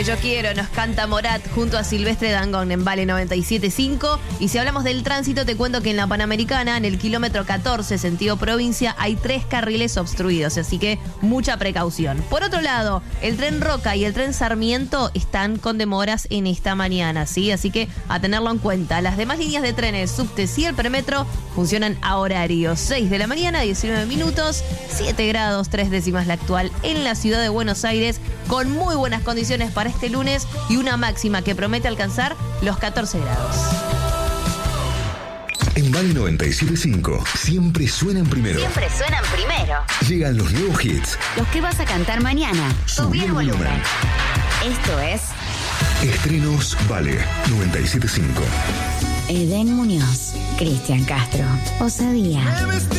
Yo quiero, nos canta Morat junto a Silvestre Dangond en Vale 97.5. Y si hablamos del tránsito, te cuento que en la Panamericana, en el kilómetro 14, sentido provincia, hay 3 carriles obstruidos, así que mucha precaución. Por otro lado, el tren Roca y el tren Sarmiento están con demoras en esta mañana, ¿sí? Así que a tenerlo en cuenta. Las demás líneas de trenes, subtes y el premetro funcionan a horario. 6 de la mañana, 19 minutos, 7 grados, 3 décimas la actual en la ciudad de Buenos Aires, con muy buenas condiciones para este lunes y una máxima que promete alcanzar los 14 grados. En Vale 97.5 siempre suenan primero. Siempre suenan primero. Llegan los nuevos hits. Los que vas a cantar mañana. Subí el volumen. Esto es Estrenos Vale 97.5. Eden Muñoz, Cristian Castro, Osadía.